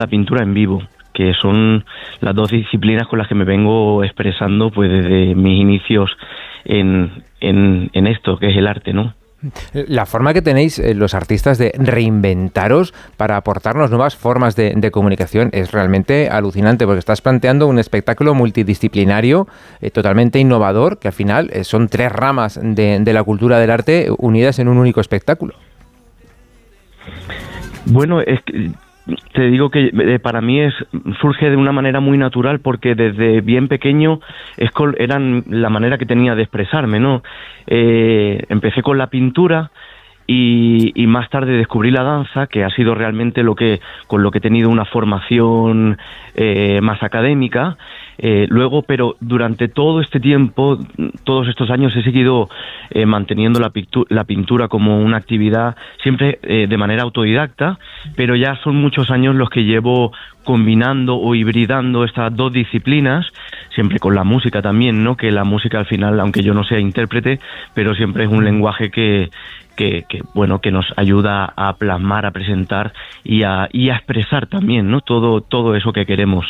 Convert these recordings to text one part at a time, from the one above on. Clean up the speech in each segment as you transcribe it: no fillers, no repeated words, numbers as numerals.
la pintura en vivo, que son las dos disciplinas con las que me vengo expresando pues desde mis inicios en esto que es el arte, ¿no? La forma que tenéis los artistas de reinventaros para aportarnos nuevas formas de comunicación es realmente alucinante, porque estás planteando un espectáculo multidisciplinario totalmente innovador, que al final son tres ramas de la cultura del arte unidas en un único espectáculo. Bueno, es que te digo que para mí surge de una manera muy natural, porque desde bien pequeño era la manera que tenía de expresarme, ¿no? Empecé con la pintura y más tarde descubrí la danza, que ha sido realmente con lo que he tenido una formación más académica. Luego, pero durante todo este tiempo, todos estos años, he seguido manteniendo la pintura como una actividad siempre de manera autodidacta, pero ya son muchos años los que llevo combinando o hibridando estas dos disciplinas, siempre con la música también, ¿no? Que la música al final, aunque yo no sea intérprete, pero siempre es un lenguaje que nos ayuda a plasmar, a presentar y a expresar también, ¿no? Todo eso que queremos.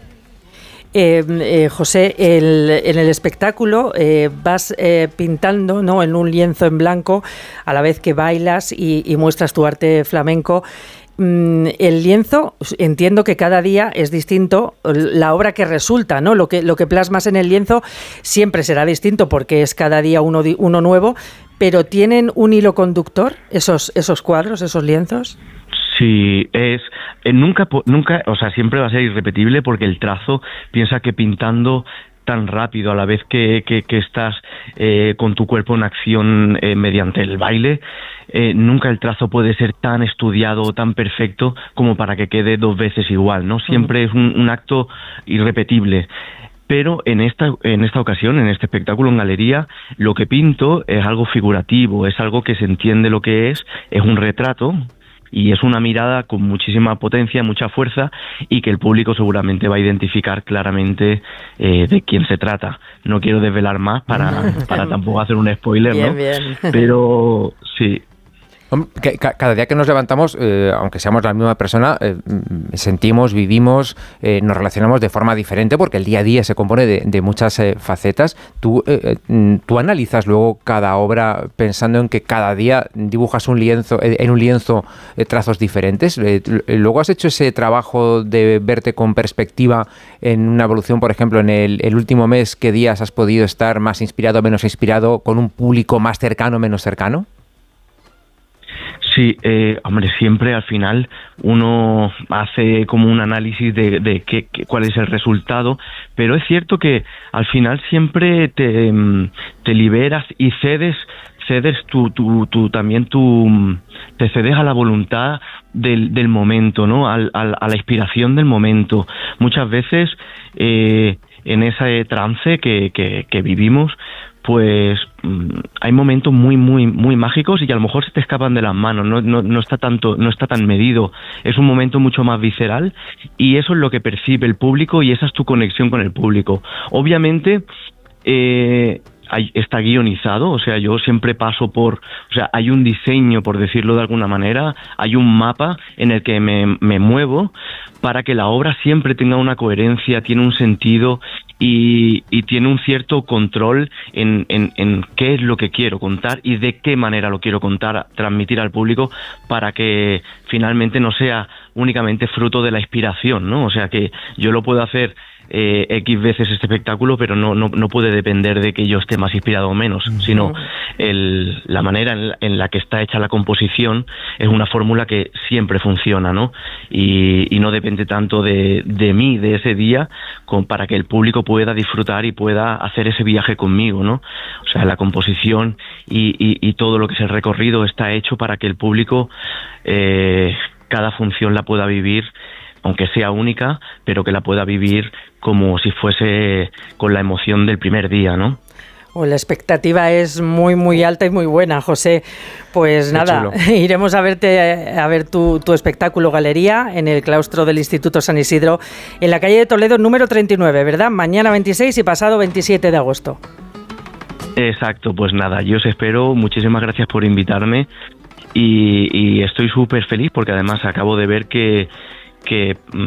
José, en el espectáculo vas pintando, ¿no?, en un lienzo en blanco a la vez que bailas y muestras tu arte flamenco. El lienzo, entiendo que cada día es distinto, la obra que resulta, ¿no? Lo que plasmas en el lienzo siempre será distinto porque es cada día uno nuevo, pero ¿tienen un hilo conductor esos cuadros, esos lienzos? Sí, nunca, o sea, siempre va a ser irrepetible, porque el trazo, piensa que pintando tan rápido a la vez que estás con tu cuerpo en acción mediante el baile, nunca el trazo puede ser tan estudiado o tan perfecto como para que quede dos veces igual, ¿no? Siempre es un acto irrepetible. Pero en esta ocasión, en este espectáculo en galería, lo que pinto es algo figurativo, es algo que se entiende lo que es un retrato. Y es una mirada con muchísima potencia, mucha fuerza, y que el público seguramente va a identificar claramente de quién se trata. No quiero desvelar más para tampoco hacer un spoiler, bien, ¿no? Bien. Pero sí. Cada día que nos levantamos, aunque seamos la misma persona, sentimos, vivimos, nos relacionamos de forma diferente, porque el día a día se compone de muchas facetas. ¿Tú analizas luego cada obra pensando en que cada día dibujas en un lienzo trazos diferentes? ¿Luego has hecho ese trabajo de verte con perspectiva en una evolución, por ejemplo, en el último mes? ¿Qué días has podido estar más inspirado, menos inspirado, con un público más cercano, menos cercano? Sí, hombre, siempre al final uno hace como un análisis de cuál es el resultado, pero es cierto que al final siempre te liberas y cedes te cedes a la voluntad del momento, ¿no? A la inspiración del momento. Muchas veces en ese trance que vivimos, pues hay momentos muy muy muy mágicos y que a lo mejor se te escapan de las manos, no está tan medido, es un momento mucho más visceral, y eso es lo que percibe el público y esa es tu conexión con el público. Obviamente está guionizado, o sea, yo siempre paso hay un diseño, por decirlo de alguna manera, hay un mapa en el que me muevo para que la obra siempre tenga una coherencia, tiene un sentido y tiene un cierto control en qué es lo que quiero contar y de qué manera lo quiero contar, transmitir al público, para que finalmente no sea únicamente fruto de la inspiración, ¿no? O sea, que yo lo puedo hacer X veces este espectáculo, pero no puede depender de que yo esté más inspirado o menos, sino la manera en la que está hecha la composición es una fórmula que siempre funciona, ¿no? Y no depende tanto de mí, de ese día, para que el público pueda disfrutar y pueda hacer ese viaje conmigo, ¿no? O sea, la composición y todo lo que es el recorrido está hecho para que el público cada función la pueda vivir, aunque sea única, pero que la pueda vivir como si fuese con la emoción del primer día, ¿no? La expectativa es muy muy alta y muy buena, José. Pues nada, iremos a ver tu espectáculo galería en el claustro del Instituto San Isidro, en la calle de Toledo número 39, ¿verdad? Mañana 26 y pasado 27 de agosto. Exacto, pues nada, yo os espero. Muchísimas gracias por invitarme y estoy súper feliz porque además acabo de ver que